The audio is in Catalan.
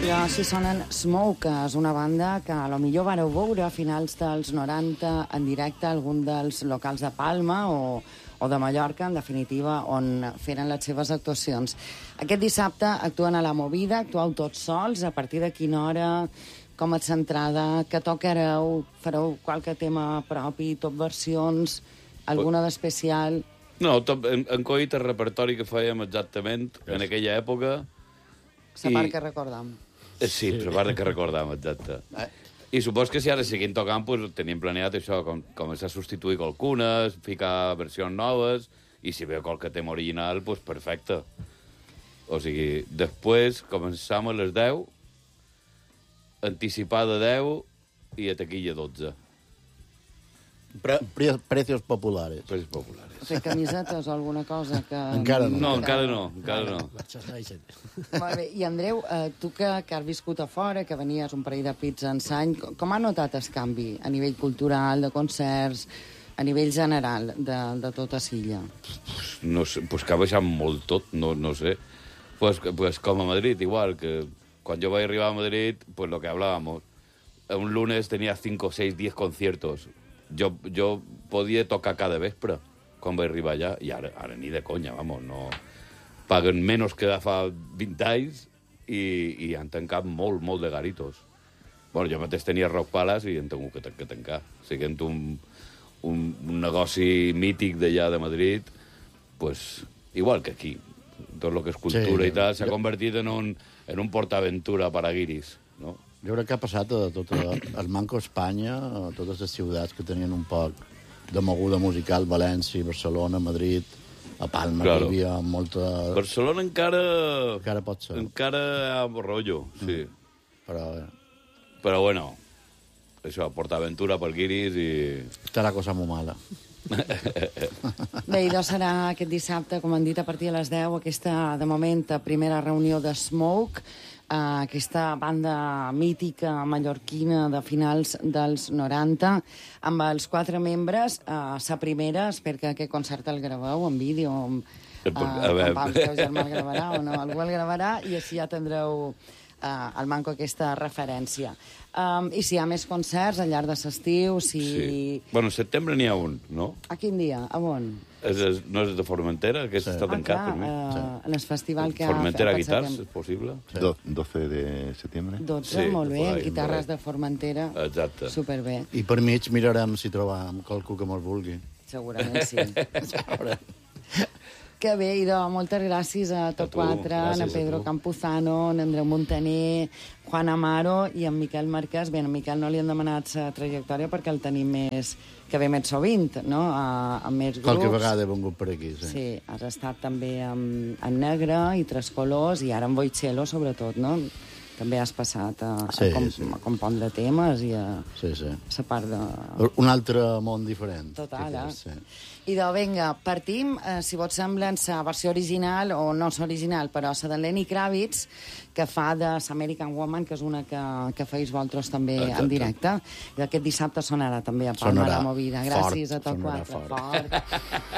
I així sonen Smoke, que és una banda que a lo millor vareu veure a finals dels 90 en directe a algun dels locals de Palma o de Mallorca, en definitiva, on feren les seves actuacions. Aquest dissabte actuen a la Movida, actueu tots sols, a partir de quina hora, com és l'entrada, què tocareu, fareu qualque tema propi, tot versions, alguna d'especial? No, en coit el repertori que fèiem exactament en aquella època. La part que recordam. Sí, la part que recordam, exacte. I supos que si ara seguim tocant, pues, tenim planeat això, començar a substituir qualcunes, ficar versions noves, i si veu qualque tema original, pues perfecte. O sigui, després començam a les 10, anticipada 10 i a taquilla 12. Precios populares. Precios populares. Fer camisetes o alguna cosa que... Encara no. No, encara no. Molt bé. I Andreu, tu que has viscut a fora, que venies un parell de pits en any, com ha notat el canvi a nivell cultural, de concerts, a nivell general de tota Silla? No sé, pues que ha baixat molt tot, no sé. Pues com a Madrid, igual, que quan jo vaig arribar a Madrid, pues lo que hablábamos, un lunes tenía 5, 6, 10 conciertos. Jo podia tocar cada vespre quan vaig arribar allà, i ara ni de conya, vamos, no... Paguen menys que fa 20 anys i han tancat molt de garitos. Bueno, jo mateix tenia Rock Palace i han tingut que tancar. Siguent un negoci mític d'allà de Madrid, pues, igual que aquí. Tot el que és cultura i tal s'ha convertit en un portaventura para guiris, no? Jo crec que ha passat a tot el Manco Espanya, a totes les ciutats que tenien un poc de moguda musical, València, Barcelona, Madrid, a Palma, claro. Que hi havia molta... Barcelona encara pot ser. Encara hi ha rotllo, sí. Però bueno, això, portaventura per guiris i... Està la cosa molt mala. Bé, idò serà aquest dissabte, com han dit, a partir de les 10, aquesta, de moment, primera reunió de Smoke, aquesta banda mítica mallorquina de finals dels 90, amb els 4 membres. La primera, espero que aquest concert el graveu en vídeo, el teu germà el gravarà o no, algú el gravarà, i així ja tindreu al Manco aquesta referència. I si hi ha més concerts al llarg de l'estiu, si... Sí. Bueno, al setembre n'hi ha un, no? A quin dia? A on? No és de Formentera? Aquest està tancat, per mi. En el festival que Formentera Guitars, és possible? 12 de setembre. 12, molt bé, guitarres de Formentera. Exacte. Superbé. I per mig mirarem si trobam qualcú que mos vulgui. Segurament sí. Que bé, idò, moltes gràcies a tots 4, a Pedro Campuzano, a Andreu Montaner, Juan Amaro i en Miquel Marquès. Bé, a Miquel no li han demanat la trajectòria perquè el tenim que ve més sovint, no? Amb més grups. Qualque vegada he vengut per aquí, sí. Sí, has estat també en Negre i Tres Colors i ara en Boichello, sobretot, no? També has passat a compondre temes i a la part de... Un altre món diferent. Total, Idò, vinga, partim, si vos sembla, en la versió original, o no és original, però la de Lenny Kravitz, que fa de l'American Woman, que és una que feis vosaltres també en directe. I aquest dissabte sonarà també a Palma la Movida. Gràcies a tots 4. Fort.